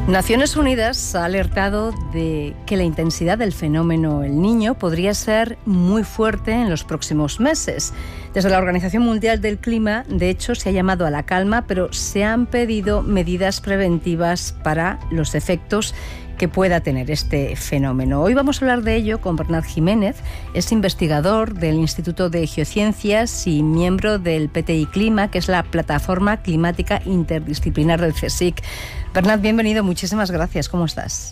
Naciones Unidas ha alertado de que la intensidad del fenómeno El Niño podría ser muy fuerte en los próximos meses. Desde la Organización Mundial del Clima, de hecho, se ha llamado a la calma, pero se han pedido medidas preventivas para los efectos que pueda tener este fenómeno. Hoy vamos a hablar de ello con Bernat Jiménez, es investigador del Instituto de Geociencias y miembro del PTI Clima, que es la plataforma climática interdisciplinar del CSIC. Bernat, bienvenido, muchísimas gracias. ¿Cómo estás?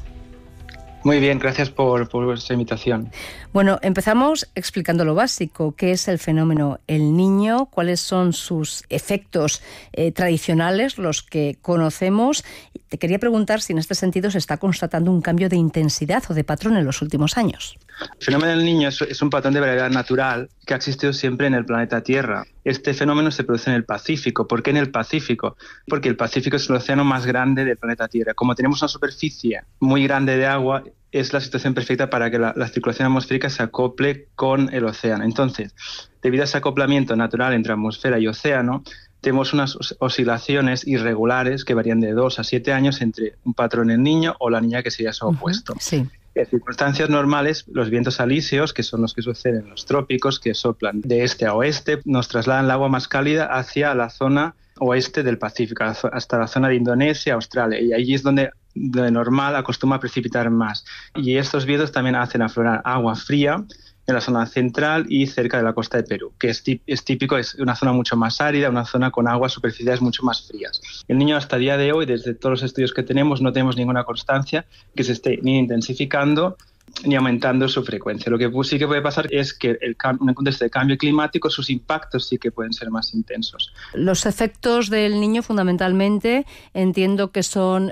Muy bien, gracias por vuestra invitación. Bueno, empezamos explicando lo básico. ¿Qué es el fenómeno El Niño? ¿Cuáles son sus efectos tradicionales, los que conocemos? Te quería preguntar si en este sentido se está constatando un cambio de intensidad o de patrón en los últimos años. El fenómeno del Niño es un patrón de variabilidad natural que ha existido siempre en el planeta Tierra. Este fenómeno se produce en el Pacífico. ¿Por qué en el Pacífico? Porque el Pacífico es el océano más grande del planeta Tierra. Como tenemos una superficie muy grande de agua, es la situación perfecta para que la circulación atmosférica se acople con el océano. Entonces, debido a ese acoplamiento natural entre atmósfera y océano, tenemos unas oscilaciones irregulares que varían de 2 a 7 años entre un patrón El Niño o la Niña, que sería su opuesto. Sí. En circunstancias normales, los vientos alisios, que son los que suceden en los trópicos, que soplan de este a oeste, nos trasladan el agua más cálida hacia la zona oeste del Pacífico, hasta la zona de Indonesia, Australia, y allí es donde de normal acostumbra a precipitar más. Y estos vientos también hacen aflorar agua fría en la zona central y cerca de la costa de Perú, que es típico, es una zona mucho más árida, una zona con aguas superficiales mucho más frías. El Niño hasta el día de hoy, desde todos los estudios que tenemos, no tenemos ninguna constancia que se esté ni intensificando ni aumentando su frecuencia. Lo que sí que puede pasar es que en un contexto de cambio climático sus impactos sí que pueden ser más intensos. Los efectos del Niño fundamentalmente entiendo que son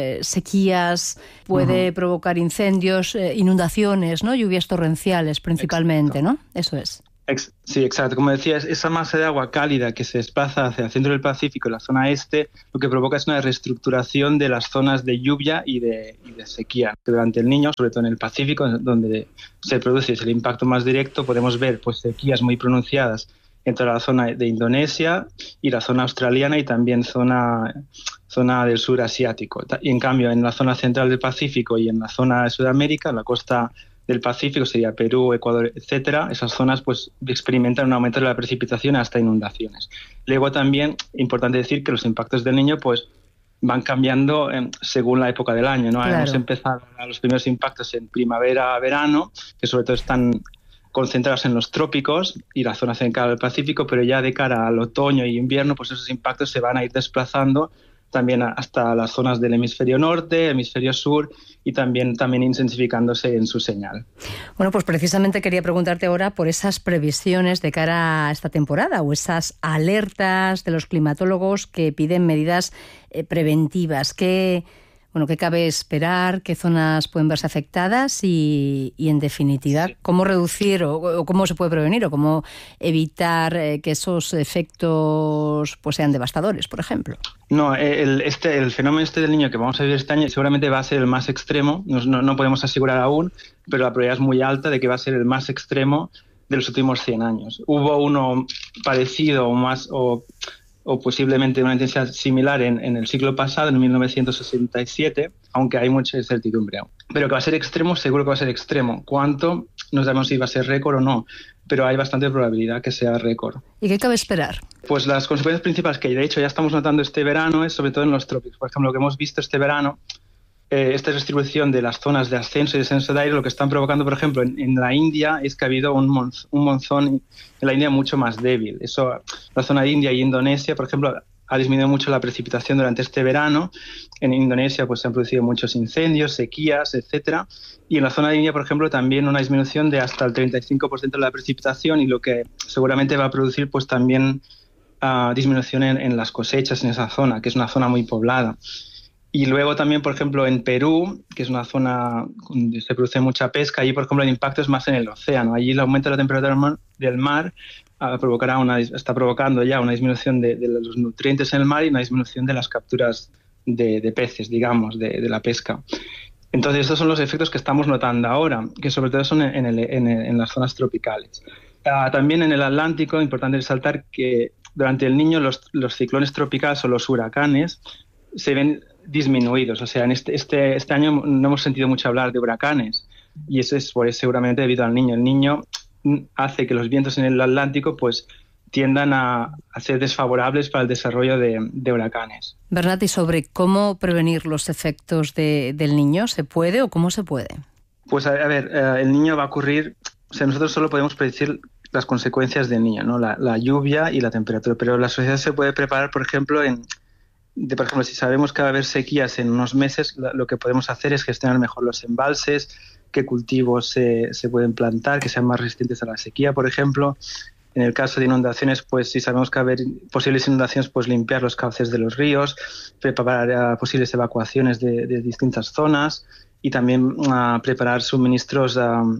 sequías, puede provocar incendios, inundaciones, ¿no? Lluvias torrenciales principalmente. Exacto. ¿No? Eso es. Sí, exacto. Como decías, esa masa de agua cálida que se desplaza hacia el centro del Pacífico y la zona este, lo que provoca es una reestructuración de las zonas de lluvia y de sequía. Durante el Niño, sobre todo en el Pacífico, donde se produce el impacto más directo, podemos ver pues sequías muy pronunciadas entre la zona de Indonesia y la zona australiana y también zona del sur asiático. Y en cambio, en la zona central del Pacífico y en la zona de Sudamérica, en la costa del Pacífico, sería Perú, Ecuador, etcétera, esas zonas pues experimentan un aumento de la precipitación hasta inundaciones. Luego también, importante decir que los impactos del Niño pues van cambiando según la época del año, ¿no? Claro. Hemos empezado a los primeros impactos en primavera, verano, que sobre todo están concentrados en los trópicos y la zona central del Pacífico, pero ya de cara al otoño y invierno, pues esos impactos se van a ir desplazando también hasta las zonas del hemisferio norte, hemisferio sur y también intensificándose en su señal. Bueno, pues precisamente quería preguntarte ahora por esas previsiones de cara a esta temporada o esas alertas de los climatólogos que piden medidas preventivas. ¿Qué cabe esperar? ¿Qué zonas pueden verse afectadas? Y en definitiva, sí, ¿cómo reducir o cómo se puede prevenir o cómo evitar que esos efectos pues sean devastadores, por ejemplo? No, el fenómeno del Niño que vamos a vivir este año seguramente va a ser el más extremo. No podemos asegurar aún, pero la probabilidad es muy alta de que va a ser el más extremo de los últimos 100 años. Hubo uno parecido o posiblemente una intensidad similar en el siglo pasado, en 1967, aunque hay mucha incertidumbre aún. Pero que va a ser extremo, seguro que va a ser extremo. ¿Cuánto? No sabemos si va a ser récord o no, pero hay bastante probabilidad que sea récord. ¿Y qué cabe esperar? Pues las consecuencias principales que de hecho ya estamos notando este verano es sobre todo en los trópicos. Por ejemplo, lo que hemos visto este verano, esta distribución de las zonas de ascenso y descenso de aire, lo que están provocando, por ejemplo, en la India es que ha habido un monzón en la India mucho más débil. Eso, la zona de India y Indonesia, por ejemplo, ha disminuido mucho la precipitación durante este verano. En Indonesia pues se han producido muchos incendios, sequías, etcétera. Y en la zona de India, por ejemplo, también una disminución de hasta el 35% de la precipitación y lo que seguramente va a producir pues también disminución en las cosechas en esa zona, que es una zona muy poblada. Y luego también, por ejemplo, en Perú, que es una zona donde se produce mucha pesca, allí, por ejemplo, el impacto es más en el océano. Allí el aumento de la temperatura del mar está provocando ya una disminución de los nutrientes en el mar y una disminución de las capturas de peces, digamos, de la pesca. Entonces, estos son los efectos que estamos notando ahora, que sobre todo son en las zonas tropicales. También en el Atlántico, importante resaltar que durante el Niño los ciclones tropicales o los huracanes se ven disminuidos. O sea, en este año no hemos sentido mucho hablar de huracanes y eso es seguramente debido al niño. El niño hace que los vientos en el Atlántico pues tiendan a ser desfavorables para el desarrollo de huracanes. Bernat, ¿y sobre cómo prevenir los efectos del niño? ¿Se puede o cómo se puede? Pues a ver, el niño va a ocurrir, o sea, nosotros solo podemos predecir las consecuencias del niño, ¿no? La lluvia y la temperatura, pero la sociedad se puede preparar, por ejemplo, por ejemplo, si sabemos que va a haber sequías en unos meses, lo que podemos hacer es gestionar mejor los embalses, qué cultivos se pueden plantar, que sean más resistentes a la sequía, por ejemplo. En el caso de inundaciones, pues si sabemos que va a haber posibles inundaciones, pues limpiar los cauces de los ríos, preparar posibles evacuaciones de distintas zonas y también preparar suministros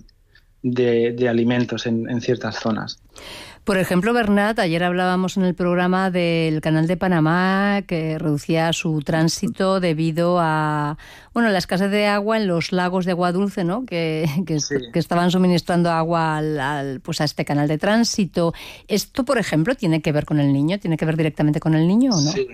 de alimentos en ciertas zonas. Por ejemplo, Bernat, ayer hablábamos en el programa del Canal de Panamá que reducía su tránsito debido a la escasez de agua en los lagos de agua dulce, ¿no? Que estaban suministrando agua a este canal de tránsito. ¿Esto, por ejemplo, tiene que ver con el niño? ¿Tiene que ver directamente con el niño o no? Sí.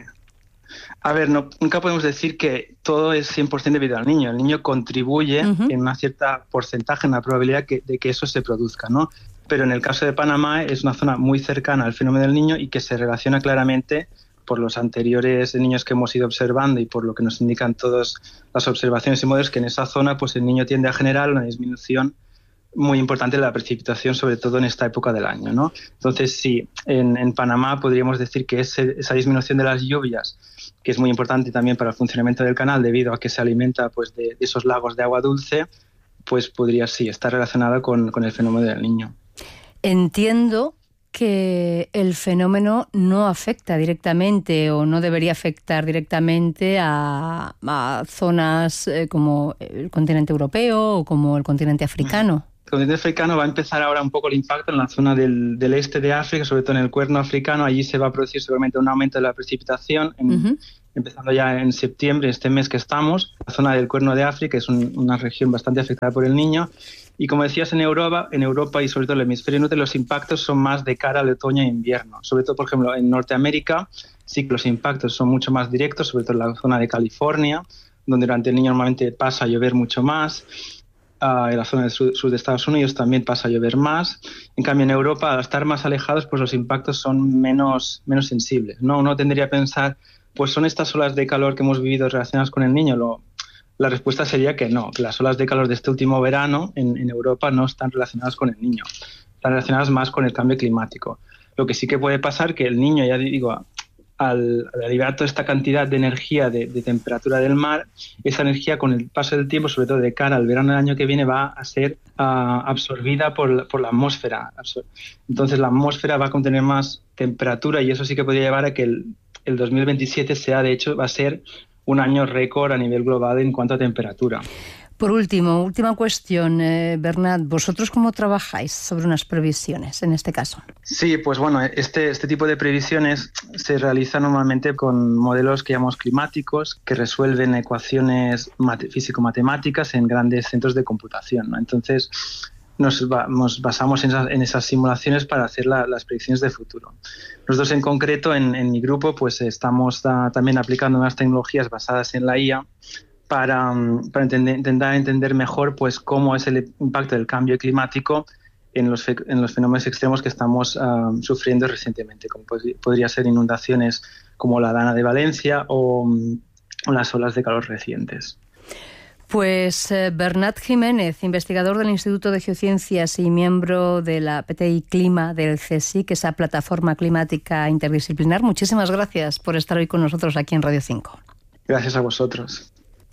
A ver, nunca podemos decir que todo es 100% debido al niño. El niño contribuye en una cierta porcentaje, en la probabilidad de que eso se produzca, ¿no? Pero en el caso de Panamá es una zona muy cercana al fenómeno del niño y que se relaciona claramente por los anteriores niños que hemos ido observando y por lo que nos indican todas las observaciones y modelos, que en esa zona pues el niño tiende a generar una disminución muy importante de la precipitación, sobre todo en esta época del año, ¿no? Entonces, sí, en Panamá podríamos decir que esa disminución de las lluvias, que es muy importante también para el funcionamiento del canal debido a que se alimenta pues de esos lagos de agua dulce, pues podría sí estar relacionada con el fenómeno del niño. Entiendo que el fenómeno no afecta directamente o no debería afectar directamente a zonas como el continente europeo o como el continente africano. El continente africano va a empezar ahora un poco el impacto en la zona del este de África, sobre todo en el Cuerno africano. Allí se va a producir seguramente un aumento de la precipitación, empezando ya en septiembre, este mes que estamos. La zona del Cuerno de África es una región bastante afectada por el niño. Y como decías, en Europa y sobre todo en el hemisferio norte, los impactos son más de cara al otoño e invierno. Sobre todo, por ejemplo, en Norteamérica sí que los impactos son mucho más directos, sobre todo en la zona de California, donde durante el niño normalmente pasa a llover mucho más. En la zona del sur de Estados Unidos también pasa a llover más. En cambio, en Europa, al estar más alejados, pues los impactos son menos sensibles, ¿no? Uno tendría que pensar, pues son estas olas de calor que hemos vivido relacionadas con el niño. La respuesta sería que no, que las olas de calor de este último verano en Europa no están relacionadas con el niño, están relacionadas más con el cambio climático. Lo que sí que puede pasar que el niño, ya digo, al liberar toda esta cantidad de energía de temperatura del mar, esa energía con el paso del tiempo, sobre todo de cara al verano del año que viene, va a ser absorbida por la atmósfera. Entonces la atmósfera va a contener más temperatura y eso sí que podría llevar a que el 2027 va a ser un año récord a nivel global en cuanto a temperatura. Por última cuestión, Bernat, ¿vosotros cómo trabajáis sobre unas previsiones en este caso? Sí, pues bueno, este tipo de previsiones se realizan normalmente con modelos que llamamos climáticos, que resuelven ecuaciones físico-matemáticas en grandes centros de computación, ¿no? Entonces, nos basamos en esas simulaciones para hacer las predicciones de futuro. Nosotros en concreto, en mi grupo, pues estamos también aplicando unas tecnologías basadas en la IA para intentar entender mejor pues cómo es el impacto del cambio climático en los fenómenos extremos que estamos sufriendo recientemente, como podría ser inundaciones como la Dana de Valencia o las olas de calor recientes. Pues Bernat Jiménez, investigador del Instituto de Geociencias y miembro de la PTI Clima del CSIC, esa plataforma climática interdisciplinar, muchísimas gracias por estar hoy con nosotros aquí en Radio 5. Gracias a vosotros.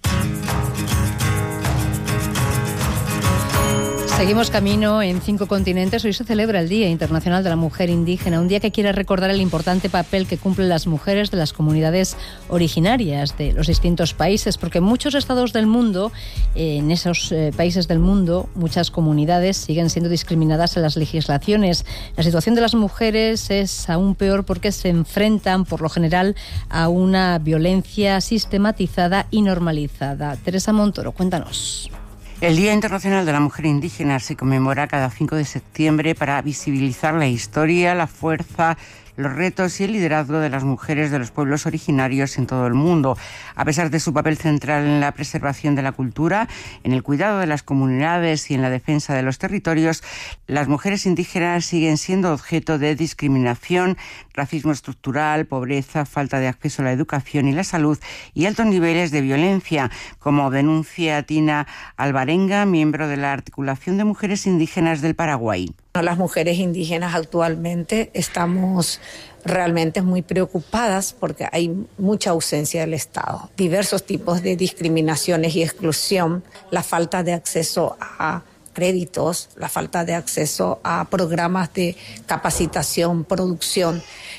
Seguimos camino en 5 continentes. Hoy se celebra el Día Internacional de la Mujer Indígena, un día que quiere recordar el importante papel que cumplen las mujeres de las comunidades originarias de los distintos países, porque en muchos estados del mundo, en esos países del mundo, muchas comunidades siguen siendo discriminadas en las legislaciones. La situación de las mujeres es aún peor porque se enfrentan, por lo general, a una violencia sistematizada y normalizada. Teresa Montoro, cuéntanos. El Día Internacional de la Mujer Indígena se conmemora cada 5 de septiembre para visibilizar la historia, la fuerza los retos y el liderazgo de las mujeres de los pueblos originarios en todo el mundo. A pesar de su papel central en la preservación de la cultura, en el cuidado de las comunidades y en la defensa de los territorios, las mujeres indígenas siguen siendo objeto de discriminación, racismo estructural, pobreza, falta de acceso a la educación y la salud y altos niveles de violencia, como denuncia Tina Alvarenga, miembro de la Articulación de Mujeres Indígenas del Paraguay. Las mujeres indígenas actualmente estamos realmente muy preocupadas porque hay mucha ausencia del Estado, diversos tipos de discriminaciones y exclusión, la falta de acceso a créditos, la falta de acceso a programas de capacitación, producción,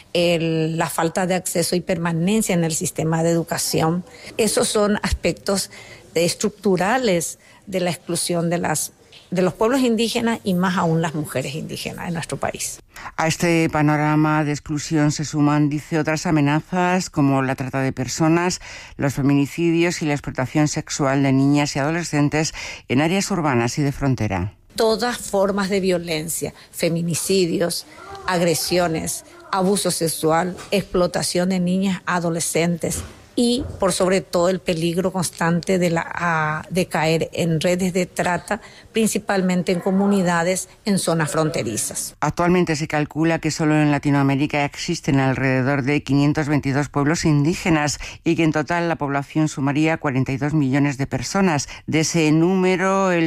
la falta de acceso y permanencia en el sistema de educación. Esos son aspectos estructurales de la exclusión de los pueblos indígenas y más aún las mujeres indígenas en nuestro país. A este panorama de exclusión se suman, dice, otras amenazas como la trata de personas, los feminicidios y la explotación sexual de niñas y adolescentes en áreas urbanas y de frontera. Todas formas de violencia, feminicidios, agresiones, abuso sexual, explotación de niñas, adolescentes, y por sobre todo el peligro constante de caer en redes de trata, principalmente en comunidades en zonas fronterizas. Actualmente se calcula que solo en Latinoamérica existen alrededor de 522 pueblos indígenas y que en total la población sumaría 42 millones de personas. De ese número, el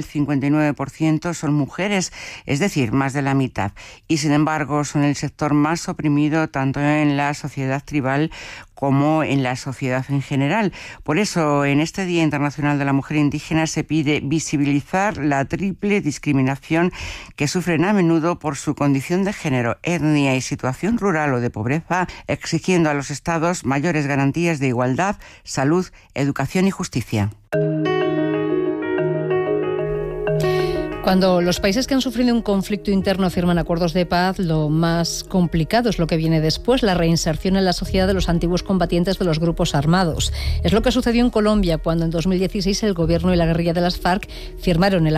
59% son mujeres, es decir, más de la mitad. Y sin embargo, son el sector más oprimido tanto en la sociedad tribal como en la sociedad en general. Por eso, en este Día Internacional de la Mujer Indígena se pide visibilizar la triple discriminación que sufren a menudo por su condición de género, etnia y situación rural o de pobreza, exigiendo a los Estados mayores garantías de igualdad, salud, educación y justicia. Cuando los países que han sufrido un conflicto interno firman acuerdos de paz, lo más complicado es lo que viene después, la reinserción en la sociedad de los antiguos combatientes de los grupos armados. Es lo que sucedió en Colombia cuando en 2016 el gobierno y la guerrilla de las FARC firmaron el